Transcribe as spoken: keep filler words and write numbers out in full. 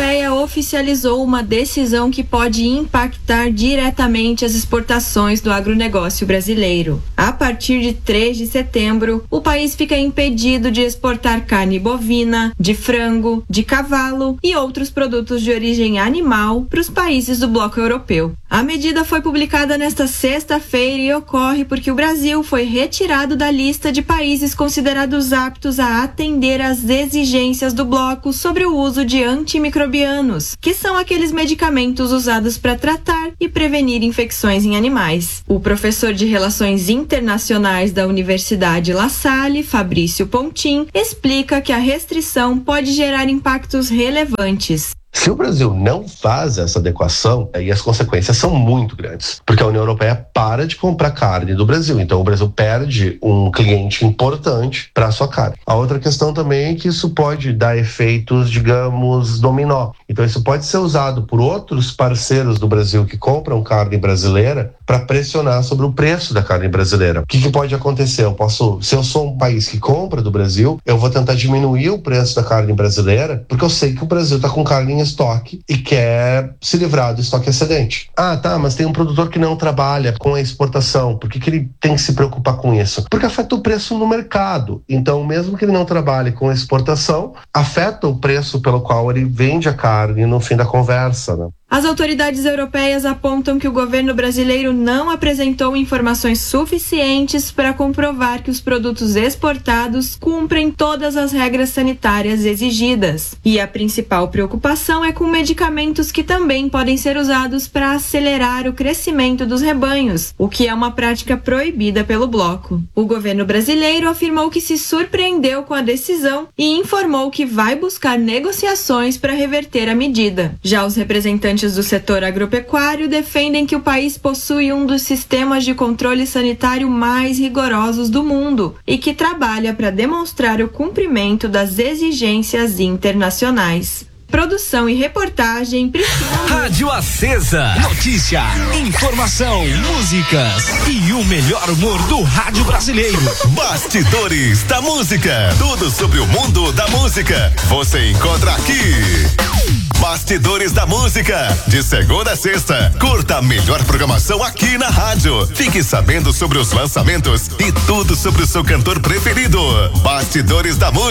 Europeia oficializou uma decisão que pode impactar diretamente as exportações do agronegócio brasileiro. A partir de três de setembro, o país fica impedido de exportar carne bovina, de frango, de cavalo e outros produtos de origem animal para os países do bloco europeu. A medida foi publicada nesta sexta-feira e ocorre porque o Brasil foi retirado da lista de países considerados aptos a atender às exigências do bloco sobre o uso de antimicrobianos, que são aqueles medicamentos usados para tratar e prevenir infecções em animais. O professor de Relações Internacionais da Universidade La Salle, Fabrício Pontin, explica que a restrição pode gerar impactos relevantes. Se o Brasil não faz essa adequação, aí as consequências são muito grandes, porque a União Europeia para de comprar carne do Brasil, então o Brasil perde um cliente importante para a sua carne. A outra questão também é que isso pode dar efeitos, digamos, dominó. Então isso pode ser usado por outros parceiros do Brasil que compram carne brasileira para pressionar sobre o preço da carne brasileira. O que, que pode acontecer? Eu posso, se eu sou um país que compra do Brasil, eu vou tentar diminuir o preço da carne brasileira, porque eu sei que o Brasil está com carne em estoque e quer se livrar do estoque excedente. Ah, tá, mas tem um produtor que não trabalha com a exportação. Por que, que ele tem que se preocupar com isso? Porque afeta o preço no mercado. Então, mesmo que ele não trabalhe com a exportação, afeta o preço pelo qual ele vende a carne no fim da conversa, né? As autoridades europeias apontam que o governo brasileiro não apresentou informações suficientes para comprovar que os produtos exportados cumprem todas as regras sanitárias exigidas. E a principal preocupação é com medicamentos que também podem ser usados para acelerar o crescimento dos rebanhos, o que é uma prática proibida pelo bloco. O governo brasileiro afirmou que se surpreendeu com a decisão e informou que vai buscar negociações para reverter a medida. Já os representantes do setor agropecuário defendem que o país possui um dos sistemas de controle sanitário mais rigorosos do mundo e que trabalha para demonstrar o cumprimento das exigências internacionais. Produção e reportagem Rádio Acesa. Notícia, informação, músicas e o melhor humor do rádio brasileiro. Bastidores da música. Tudo sobre o mundo da música. Você encontra aqui. Bastidores da Música, de segunda a sexta. Curta a melhor programação aqui na rádio. Fique sabendo sobre os lançamentos e tudo sobre o seu cantor preferido. Bastidores da Música.